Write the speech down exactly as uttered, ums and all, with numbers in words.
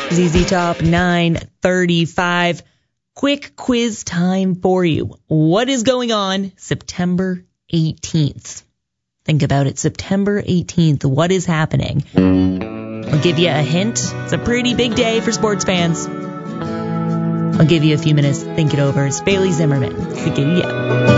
Z Z Top nine thirty-five. Quick quiz time for you. What is going on September eighteenth? Think about it. September eighteenth. What is happening? I'll give you a hint. It's a pretty big day for sports fans. I'll give you a few minutes to think it over. It's Bailey Zimmerman. See ya.